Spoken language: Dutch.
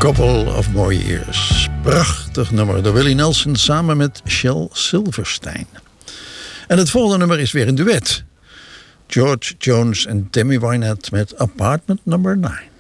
Couple of More Years. Prachtig nummer door Willie Nelson samen met Shel Silverstein. En het volgende nummer is weer een duet. George Jones en Tammy Wynette met Apartment Number 9.